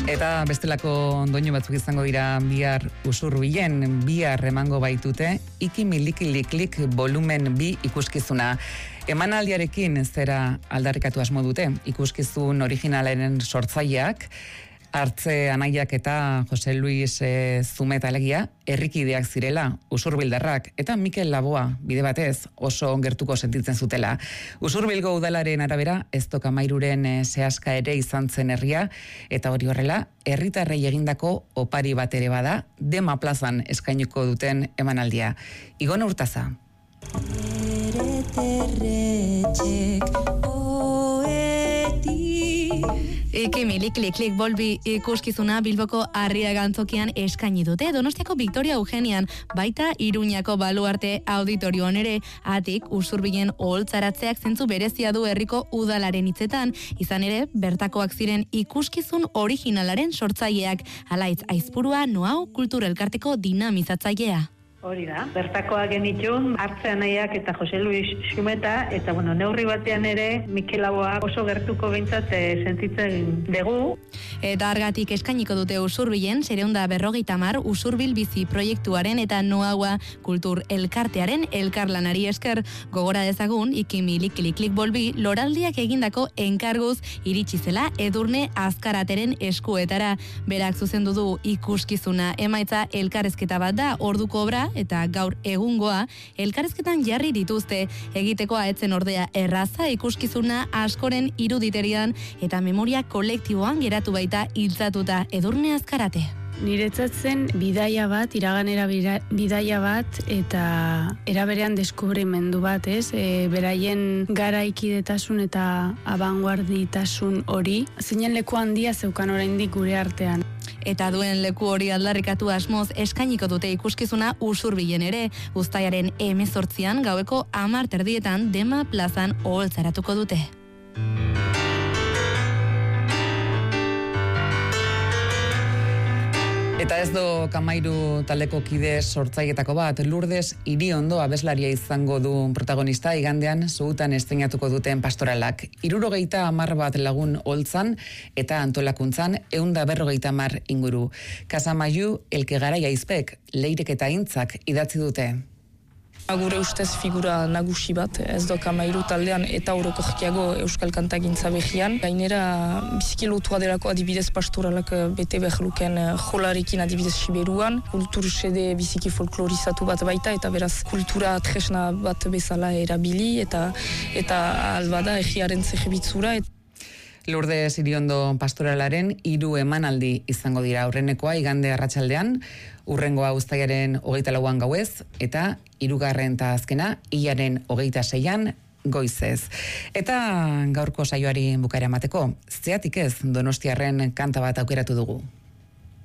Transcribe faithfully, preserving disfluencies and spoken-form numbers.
Eta bestelako doinu batzuk izango dira bihar Usurbilen, bihar emango baitute Iki Milikiliklik volumen bi ikuskizuna. Emanaldiarekin zera aldarrikatu asmo dute, ikuskizun originalaren sortzaileak, Artze Anaiak eta Jose Luis e, Zumeta alegia, herrikideak zirela, usurbildarrak, eta Mikel Laboa, bide batez, oso gertuko sentitzen zutela. Usurbilgo udalaren arabera, ez Tokamairuren e, sehaska ere izan zen herria, eta hori horrela, herritarrei egindako opari bat ere bada, Dema plazan eskainiko duten emanaldia. Igona Urtaza. Iki Milikiliklik bolbi ikuskizuna Bilboko Arriaga antzokian eskaini dute. Donostiako Victoria Eugenian, baita Iruñako Baluarte auditorioan ere, atik Usurbilen oholtzaratzeak zentzu berezia du herriko udalaren hitzetan, izan ere bertakoak ziren ikuskizun originalaren sortzaileak, Alaitz Aizpurua Noau kulturelkarteko dinamizatzailea. Hori da, bertakoa genitun, Artze Anaiak eta Jose Luis Xumeta, eta bueno, neurri batean ere, Mikel Laboa oso gertuko behintzat e, sentitzen dugu. Eta argatik eskainiko dute Usurbilen, sereunda berrogeita hamar Usurbil bizi proiektuaren eta Noaua kultur elkartearen elkarlanari esker, gogora dezagun, Iki Milikiliklik bolbi, loraldiak egindako enkarguz iritsi zela Edurne Azkarateren eskuetara. Berak zuzendu du ikuskizuna, emaitza elkarrezketa bat da, orduko obra, eta gaur egungoa, elkarrezketan jarri dituzte, egitekoa etzen ordea erraza ikuskizuna askoren iruditerian eta memoria kolektiboan geratu baita hiltzatuta Edurne Azkarate. Niretzat zen bidaia bat, iraganera bidaia bat, eta eraberean deskubrimendu bat, ez? E, beraien garaikidetasun eta abanguarditasun hori, zeinen leku handia zeukan oraindik gure artean. Eta duen leku hori aldarrikatu asmoz eskainiko dute ikuskizuna Usurbilen ere, uztailaren hemezortzian gaueko hamar terdietan Dema plazan oholtzaratuko dute. Eta ez do Kamairu taldeko kide sortzailetako bat, Lourdes Iriondo abeslaria izango du protagonista, igandean Zuutan estreinatuko duten pastoralak. Hirurogeita hamar bat lagun holtzan eta antolakuntzan ehun eta berrogeita hamar inguru. Kasamaiu Elke Garaia Izpek, Leirek eta Intzak idatzi dute. Gure ustez figura nagusi bat, ez do Kamairu taldean eta orokorkiago euskal kantagintza behian. Gainera, biziki lotua delako adibidez pastoralak bete behar luken jolarekin adibidez Siberuan. Kultur sede biziki folklorizatu bat baita, eta beraz kultura tresna bat bezala erabili, eta eta albada egiaren zehebitzura. Lourdes Iriondo pastoralaren hiru emanaldi izango dira, aurrenekoa igande arratsaldean, urrengoa uztailaren hogeita lauan gauez, eta hirugarren eta azkena hilaren hogeita seian goizez. Eta gaurko saioari bukaera emateko, zeatik ez Donostiarren kanta bat aukeratu dugu.